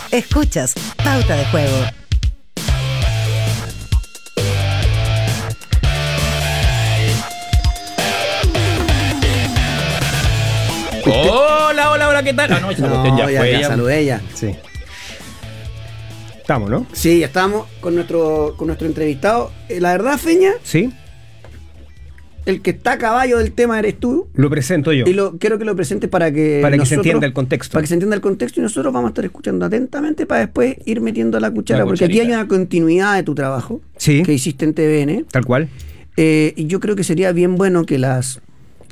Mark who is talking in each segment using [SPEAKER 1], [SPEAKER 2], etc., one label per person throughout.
[SPEAKER 1] Escuchas Pauta de Juego.
[SPEAKER 2] Hola, ¿qué tal?
[SPEAKER 3] No, ya saludé ya.
[SPEAKER 4] Sí. Estamos, ¿no?
[SPEAKER 3] Sí, ya estamos con nuestro entrevistado. La verdad, Feña,
[SPEAKER 4] Sí.
[SPEAKER 3] el que está a caballo del tema eres tú.
[SPEAKER 4] Lo presento yo.
[SPEAKER 3] Y quiero que lo presentes para que
[SPEAKER 4] se entienda el contexto.
[SPEAKER 3] Para que se entienda el contexto y nosotros vamos a estar escuchando atentamente para después ir metiendo la cuchara. Porque aquí hay una continuidad de tu trabajo
[SPEAKER 4] Sí.
[SPEAKER 3] que hiciste en TVN.
[SPEAKER 4] Tal cual.
[SPEAKER 3] Y yo creo que sería bien bueno que las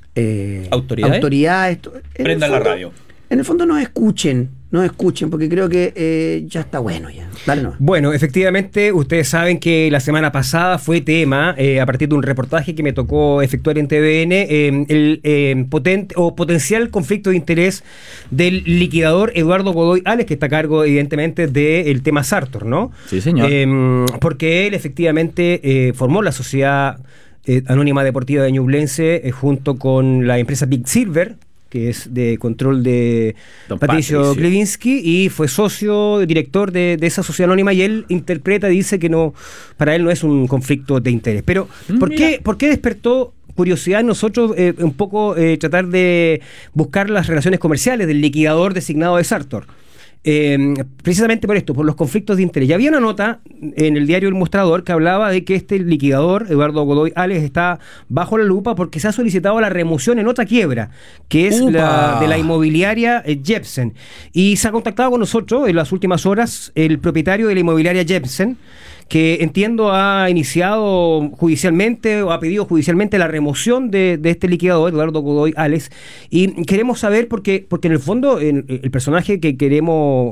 [SPEAKER 3] autoridades
[SPEAKER 2] Prendan la radio.
[SPEAKER 3] En el fondo nos escuchen, porque creo que ya está bueno ya. Dale no.
[SPEAKER 4] Bueno, efectivamente, ustedes saben que la semana pasada fue tema, a partir de un reportaje que me tocó efectuar en TVN, el potencial conflicto de interés del liquidador Eduardo Godoy Ales, que está a cargo, evidentemente, del tema Sartor, ¿no?
[SPEAKER 2] Sí, señor.
[SPEAKER 4] Porque él, efectivamente, formó la sociedad Anónima Deportiva de Ñublense junto con la empresa Big Silver, que es de control de
[SPEAKER 2] Don
[SPEAKER 4] Patricio Klevinsky, y fue socio, director de esa sociedad anónima, y él dice que no, para él no es un conflicto de interés. Pero, ¿por qué despertó curiosidad en nosotros un poco tratar de buscar las relaciones comerciales del liquidador designado de Sartor? Precisamente por esto, por los conflictos de interés. Ya había una nota en el diario El Mostrador que hablaba de que este liquidador, Eduardo Godoy Ales, está bajo la lupa porque se ha solicitado la remoción en otra quiebra, que es la de la inmobiliaria Jebsen. Y se ha contactado con nosotros en las últimas horas el propietario de la inmobiliaria Jebsen, que entiendo ha iniciado judicialmente o ha pedido judicialmente la remoción de este liquidador, Eduardo Godoy Ales, y queremos saber, porque en el fondo el personaje que queremos,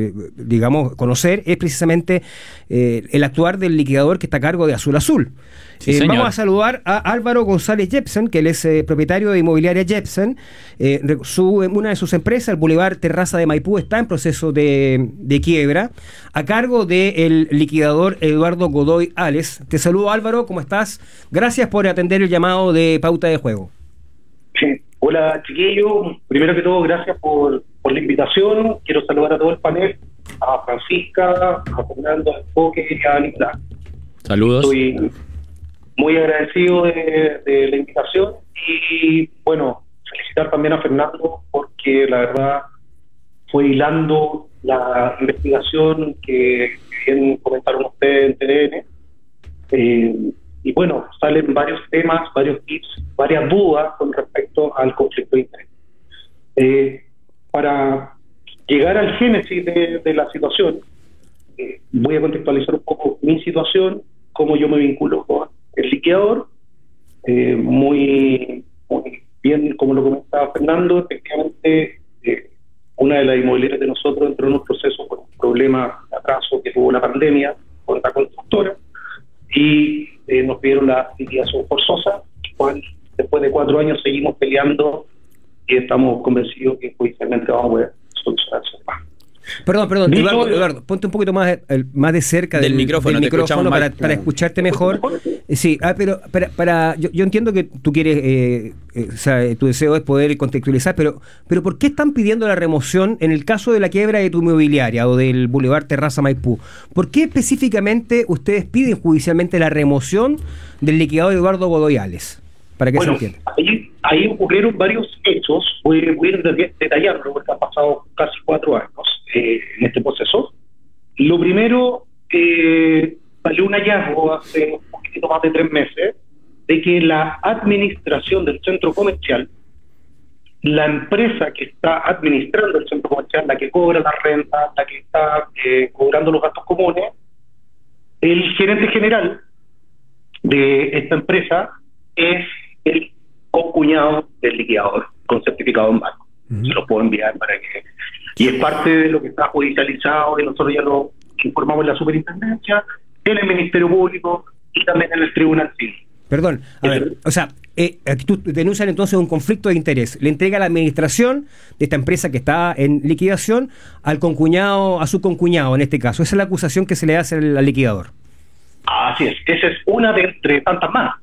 [SPEAKER 4] conocer es precisamente el actuar del liquidador que está a cargo de Azul Azul.
[SPEAKER 2] Sí,
[SPEAKER 4] vamos a saludar a Álvaro González Jebsen, que él es propietario de inmobiliaria Jebsen. Una de sus empresas, el Boulevard Terraza de Maipú, está en proceso de quiebra, a cargo del liquidador Eduardo Godoy Ales. Te saludo, Álvaro, ¿cómo estás? Gracias por atender el llamado de Pauta de Juego.
[SPEAKER 5] Hola, chiquillos. Primero que todo, gracias por la invitación. Quiero saludar a todo el panel, a Francisca, a Fernando, a Enfoque y a Nicolás.
[SPEAKER 2] Saludos.
[SPEAKER 5] Estoy muy agradecido de la invitación y, bueno, felicitar también a Fernando porque la verdad fue hilando la investigación que bien comentaron ustedes en TVN. Y bueno, salen varios temas, varios tips, varias dudas con respecto al conflicto de interés. Para llegar al génesis de la situación, voy a contextualizar un poco mi situación, cómo yo me vinculo con el liquidador. Muy bien, como lo comentaba Fernando, efectivamente una de las inmobiliarias de nosotros entró en un proceso por un problema de atraso que tuvo la pandemia con la constructora y nos pidieron la liquidación forzosa, cual después de 4 años seguimos peleando y estamos convencidos que judicialmente vamos a poder solucionar eso.
[SPEAKER 4] Perdón, Eduardo, ponte un poquito más de cerca del micrófono para escucharte mejor. Sí, pero yo entiendo que tú quieres, tu deseo es poder contextualizar, pero ¿por qué están pidiendo la remoción en el caso de la quiebra de tu inmobiliaria o del Boulevard Terraza Maipú? ¿Por qué específicamente ustedes piden judicialmente la remoción del liquidador Eduardo Godoy Ales? Para que se entienda.
[SPEAKER 5] Ahí ocurrieron varios hechos, voy a ir detallando porque han pasado casi 4 años en este proceso. Lo primero, salió un hallazgo hace un poquito más de 3 meses de que la administración del centro comercial, la empresa que está administrando el centro comercial, la que cobra la renta, la que está cobrando los gastos comunes, el gerente general de esta empresa es el concuñado del liquidador con certificado en banco. Se lo puedo enviar para que... Y es parte de lo que está judicializado y nosotros ya lo informamos en la superintendencia, en el Ministerio Público y también en el Tribunal Civil.
[SPEAKER 4] Perdón, a ver, o sea, tú denuncian entonces un conflicto de interés. Le entrega la administración de esta empresa que está en liquidación al concuñado, a su concuñado en este caso. Esa es la acusación que se le hace al liquidador.
[SPEAKER 5] Así es, esa es una de entre tantas más.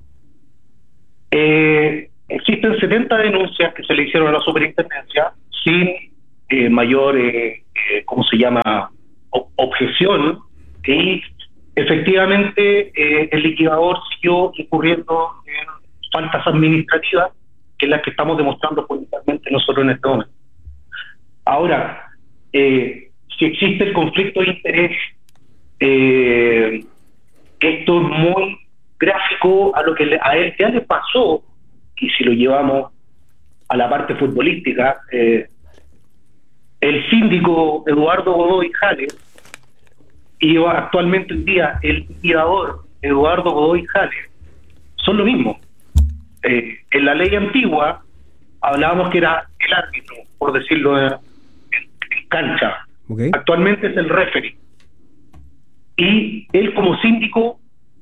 [SPEAKER 5] Existen 70 denuncias que se le hicieron a la superintendencia sin mayor, objeción, y efectivamente el liquidador siguió incurriendo en faltas administrativas, que es las que estamos demostrando fundamentalmente nosotros en este momento. Ahora, si existe el conflicto de interés, esto es muy gráfico a lo que a él ya le pasó, y si lo llevamos a la parte futbolística, el síndico Eduardo Godoy Jales y actualmente el día el liquidador Eduardo Godoy Jales son lo mismo. En la ley antigua hablábamos que era el árbitro, por decirlo en cancha.
[SPEAKER 4] Okay.
[SPEAKER 5] Actualmente es el referee. Y él como síndico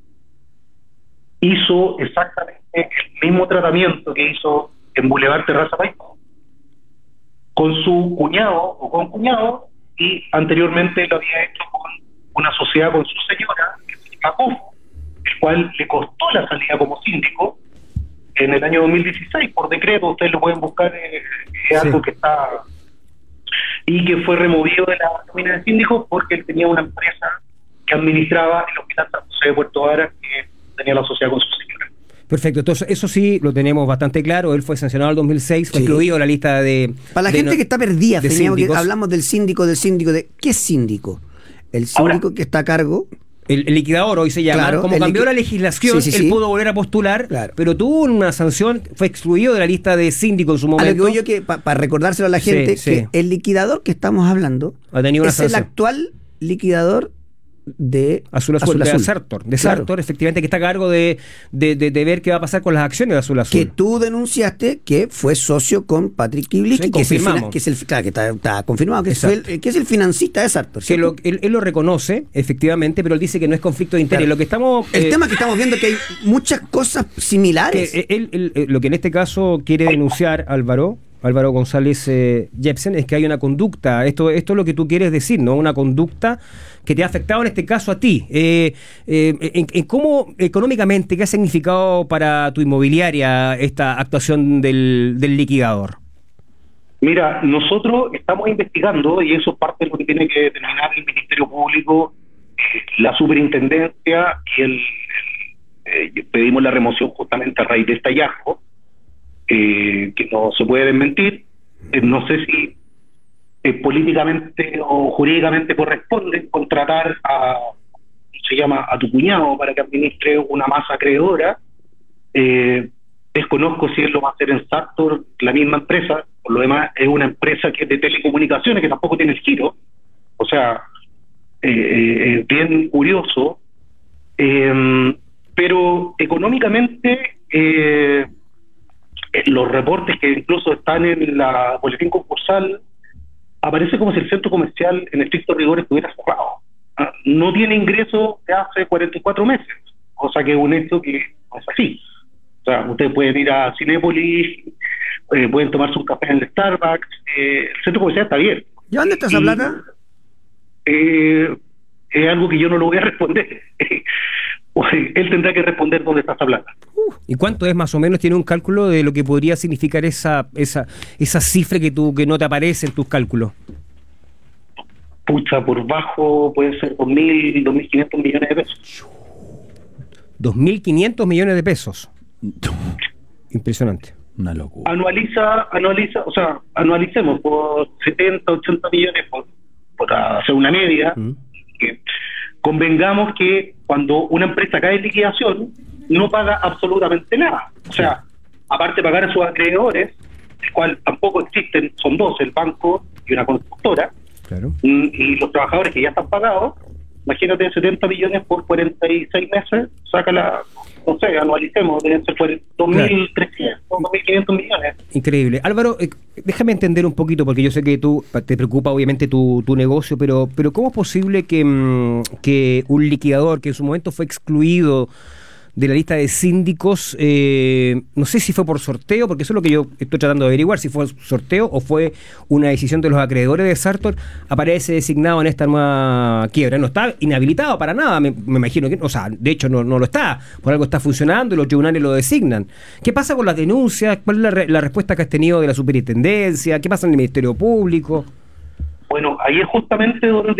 [SPEAKER 5] hizo exactamente el mismo tratamiento que hizo en Boulevard Terraza País con su cuñado o con cuñado, y anteriormente lo había hecho con una sociedad con su señora, que se llama COFO, el cual le costó la salida como síndico en el año 2016 por decreto. Ustedes lo pueden buscar, es algo que está, y que fue removido de la nómina de síndico porque él tenía una empresa que administraba el Hospital San José de Puerto Varas, que tenía la sociedad con su señora.
[SPEAKER 4] Perfecto, entonces eso sí lo tenemos bastante claro. Él fue sancionado en el 2006, fue incluido en la lista de...
[SPEAKER 3] Para la gente que está perdida, que hablamos del síndico, ¿qué es síndico? El síndico ahora, que está a cargo...
[SPEAKER 4] El liquidador hoy se llama, claro, como cambió la legislación, él pudo volver a postular, claro, pero tuvo una sanción, fue excluido de la lista de síndico en su momento. A lo que yo que para recordárselo a la gente, que el liquidador que estamos hablando es el actual liquidador de Azul Azul, de Sartor, claro, efectivamente, que está a cargo de ver qué va a pasar con las acciones de Azul Azul.
[SPEAKER 3] Que tú denunciaste que fue socio con Patrick Kiblicki, que es el claro, que está confirmado, que es el financista de Sartor.
[SPEAKER 4] Que él lo reconoce, efectivamente, pero él dice que no es conflicto de interés.
[SPEAKER 3] Claro. El tema que estamos viendo es que hay muchas cosas similares.
[SPEAKER 4] Lo que en este caso quiere denunciar Álvaro González Jepsen es que hay una conducta, esto es lo que tú quieres decir, ¿no? Una conducta que te ha afectado en este caso a ti. En cómo económicamente, ¿qué ha significado para tu inmobiliaria esta actuación del liquidador?
[SPEAKER 5] Mira, nosotros estamos investigando, y eso es parte de lo que tiene que determinar el Ministerio Público, la Superintendencia, y pedimos la remoción justamente a raíz de este hallazgo, que no se puede desmentir. No sé si políticamente o jurídicamente corresponde contratar a tu cuñado para que administre una masa acreedora. Desconozco si él lo va a hacer en Sartor, la misma empresa. Por lo demás, es una empresa que es de telecomunicaciones, que tampoco tiene el giro. O sea, bien curioso. Pero económicamente, los reportes que incluso están en la boletín concursal, aparece como si el centro comercial en estricto rigor estuviera cerrado. No tiene ingreso de hace 44 meses, cosa que es un hecho que no es así. O sea, ustedes pueden ir a Cinépolis, pueden tomarse un café en el Starbucks, el centro comercial está abierto.
[SPEAKER 3] ¿Y dónde está esa plata?
[SPEAKER 5] Es algo que yo no lo voy a responder. Él tendrá que responder dónde está esa plata.
[SPEAKER 4] ¿Y cuánto es más o menos? ¿Tiene un cálculo de lo que podría significar esa cifra que no te aparece en tus cálculos?
[SPEAKER 5] Pucha, por bajo puede ser 2.000, 2.500 millones de pesos.
[SPEAKER 4] 2.500 millones de pesos. Impresionante.
[SPEAKER 2] Una locura.
[SPEAKER 5] Anualiza, o sea, anualicemos por 70, 80 millones por hacer una media. Convengamos que cuando una empresa cae en liquidación, no paga absolutamente nada. O sea, aparte de pagar a sus acreedores, el cual tampoco existen, son dos, el banco y una constructora,
[SPEAKER 4] claro,
[SPEAKER 5] y los trabajadores que ya están pagados. Imagínate, 70 millones por 46 meses, sácala, no sé, anualicemos, deben ser 2.300, 2.500 millones.
[SPEAKER 4] Increíble. Álvaro, déjame entender un poquito, porque yo sé que tú te preocupa obviamente tu negocio, pero ¿cómo es posible que un liquidador que en su momento fue excluido de la lista de síndicos, no sé si fue por sorteo, porque eso es lo que yo estoy tratando de averiguar, si fue sorteo o fue una decisión de los acreedores de Sartor, aparece designado en esta nueva quiebra? No está inhabilitado para nada, me imagino que, o sea, de hecho no lo está, por algo está funcionando y los tribunales lo designan. ¿Qué pasa con las denuncias? ¿Cuál es la respuesta que has tenido de la superintendencia? ¿Qué pasa en el Ministerio Público?
[SPEAKER 5] Bueno, ahí es justamente donde